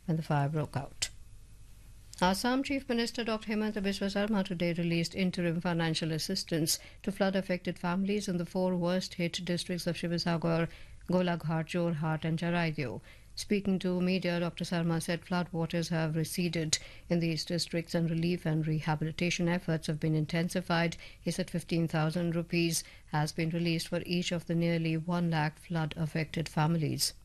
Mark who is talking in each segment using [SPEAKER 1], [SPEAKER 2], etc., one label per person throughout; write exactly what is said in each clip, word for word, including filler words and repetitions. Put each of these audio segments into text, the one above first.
[SPEAKER 1] when the fire broke out. Assam Chief Minister Doctor Hemanta Biswa Sarma today released interim financial assistance to flood-affected families in the four worst-hit districts of Sivasagar, Golaghat, Jorhat and Charaideo. Speaking to media, Doctor Sarma said floodwaters have receded in these districts and relief and rehabilitation efforts have been intensified. He said fifteen thousand rupees has been released for each of the nearly one lakh flood-affected families.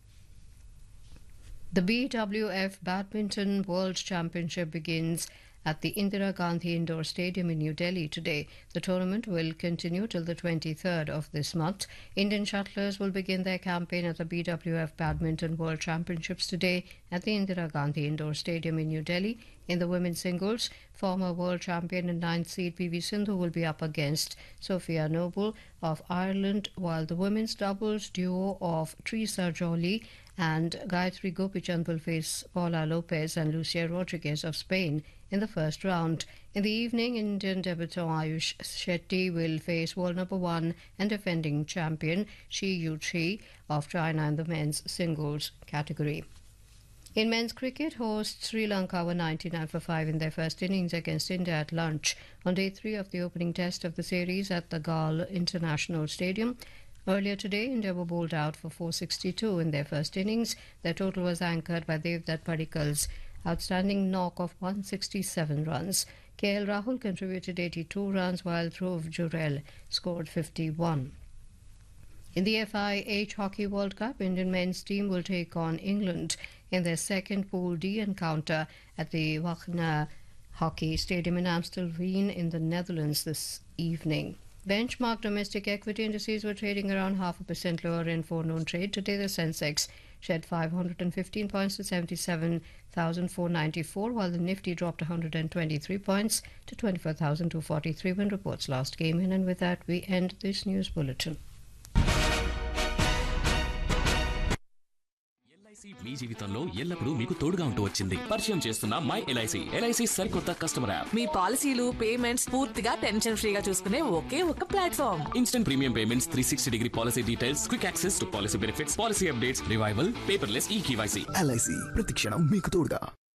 [SPEAKER 1] The B W F Badminton World Championship begins at the Indira Gandhi Indoor Stadium in New Delhi today. The tournament will continue till the twenty-third of this month. Indian shuttlers will begin their campaign at the B W F Badminton World Championships today at the Indira Gandhi Indoor Stadium in New Delhi. In the women's singles, former world champion and ninth seed P V Sindhu will be up against Sophia Noble of Ireland, while the women's doubles duo of Teresa Jolie and Gayatri Gopichand will face Paula Lopez and Lucia Rodriguez of Spain in the first round. In the evening, Indian debutant Ayush Shetty will face world number one and defending champion Shi Yu-chi of China in the men's singles category. In men's cricket, hosts Sri Lanka were ninety-nine for five in their first innings against India at lunch on day three of the opening test of the series at the Gal International Stadium. Earlier today, India were bowled out for four sixty-two in their first innings. Their total was anchored by Devdutt Padikkal's outstanding knock of one sixty-seven runs. K L Rahul contributed eighty-two runs while Dhruv Jurel scored fifty-one. In the F I H Hockey World Cup, Indian men's team will take on England in their second Pool D encounter at the Wagner Hockey Stadium in Amstelveen in the Netherlands this evening. Benchmark domestic equity indices were trading around half a percent lower in forenoon trade. Today, the Sensex shed five hundred fifteen points to seventy-seven thousand four hundred ninety-four, while the Nifty dropped one hundred twenty-three points to twenty-four thousand two hundred forty-three when reports last came in. And with that, we end this news bulletin.
[SPEAKER 2] మీ జీవితంలో ఎల్లప్పుడూ మీకు తోడుగా ఉంటూ వచ్చింది. పరిచయం చేస్తున్న my LIC. LIC సరికొత్త customer app.
[SPEAKER 3] మీ పాలసీలు పేమెంట్స్ పూర్తిగా టెన్షన్ ఫ్రీగా చూసుకునే ఒకే ఒక platform.
[SPEAKER 2] Instant premium payments, three sixty degree policy details, quick access to policy benefits, policy updates, revival, paperless ఈ కేవైసీ.
[SPEAKER 4] ఎల్ఐసి ప్రతి క్షణం మీకు తోడుగా.